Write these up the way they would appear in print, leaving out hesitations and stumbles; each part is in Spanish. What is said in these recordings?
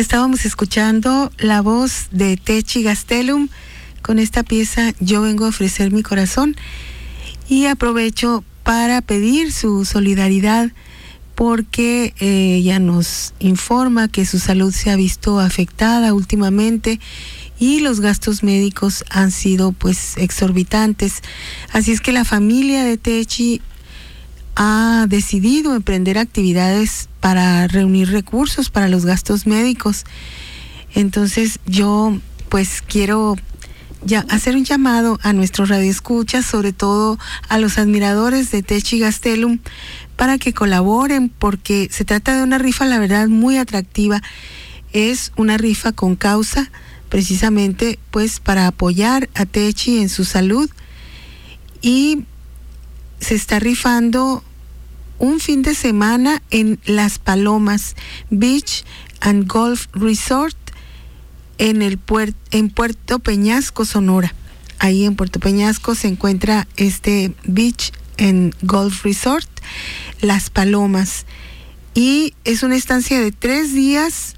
Estábamos escuchando la voz de Techi Gastelum con esta pieza Yo vengo a ofrecer mi corazón, y aprovecho para pedir su solidaridad porque ella nos informa que su salud se ha visto afectada últimamente y los gastos médicos han sido pues exorbitantes. Así es que la familia de Techi ha decidido emprender actividades para reunir recursos para los gastos médicos. Entonces yo pues quiero hacer un llamado a nuestros radioescuchas, sobre todo a los admiradores de Techi Gastelum, para que colaboren, porque se trata de una rifa, la verdad, muy atractiva. Es una rifa con causa, precisamente pues para apoyar a Techi en su salud, y se está rifando un fin de semana en Las Palomas Beach and Golf Resort en Puerto Peñasco, Sonora. Ahí en Puerto Peñasco se encuentra este Beach and Golf Resort, Las Palomas, y es una estancia de 3 días.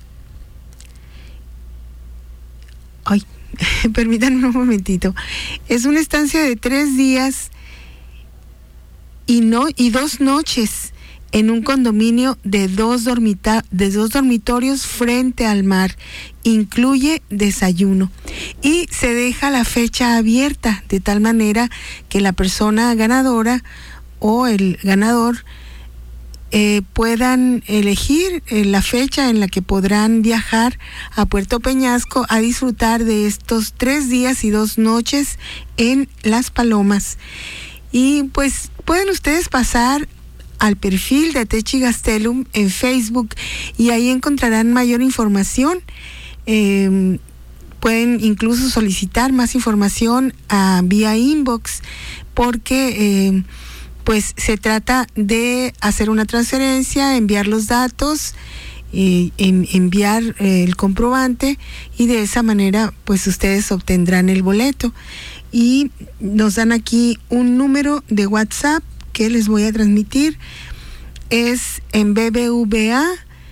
Ay, permítanme un momentito. Es una estancia de 3 días y 2 noches en un condominio de 2 dormitorios frente al mar. Incluye desayuno y se deja la fecha abierta de tal manera que la persona ganadora o el ganador puedan elegir la fecha en la que podrán viajar a Puerto Peñasco a disfrutar de estos 3 días y 2 noches en Las Palomas. Y pues pueden ustedes pasar al perfil de Techi Gastelum en Facebook y ahí encontrarán mayor información. Pueden incluso solicitar más información vía inbox, porque pues se trata de hacer una transferencia, enviar los datos, enviar el comprobante, y de esa manera pues ustedes obtendrán el boleto. Y nos dan aquí un número de WhatsApp que les voy a transmitir. Es en BBVA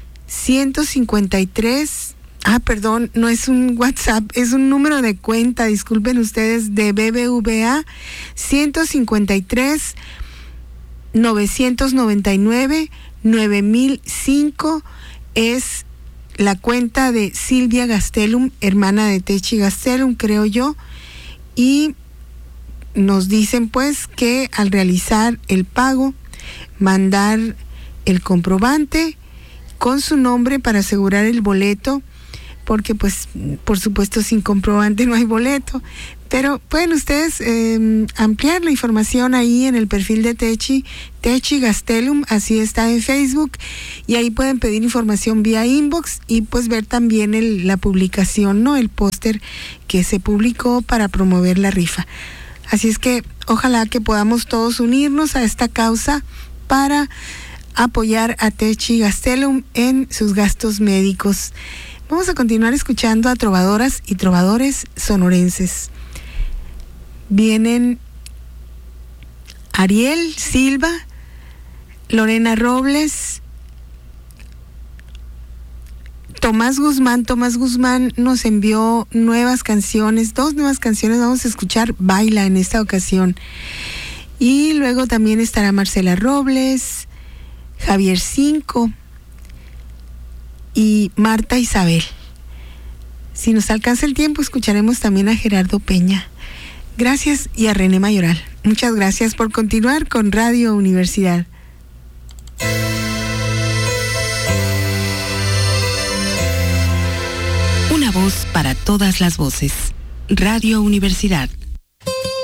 153. Perdón, no es un WhatsApp, es un número de cuenta, disculpen ustedes, de BBVA 153 999 9005. Es la cuenta de Silvia Gastelum, hermana de Techi Gastelum, creo yo. Y nos dicen pues que al realizar el pago, mandar el comprobante con su nombre para asegurar el boleto, porque pues por supuesto sin comprobante no hay boleto. Pero pueden ustedes ampliar la información ahí en el perfil de Techi Gastelum, así está en Facebook, y ahí pueden pedir información vía inbox y pues ver también la publicación, ¿no? El póster que se publicó para promover la rifa. Así es que ojalá que podamos todos unirnos a esta causa para apoyar a Techi Gastelum en sus gastos médicos. Vamos a continuar escuchando a trovadoras y trovadores sonorenses. Vienen Ariel Silva, Lorena Robles, Tomás Guzmán. Tomás Guzmán nos envió nuevas canciones, 2 nuevas canciones. Vamos a escuchar Baila en esta ocasión. Y luego también estará Marcela Robles, Javier Cinco y Marta Isabel. Si nos alcanza el tiempo, escucharemos también a Gerardo Peña. Gracias, y a René Mayoral. Muchas gracias por continuar con Radio Universidad. Una voz para todas las voces. Radio Universidad.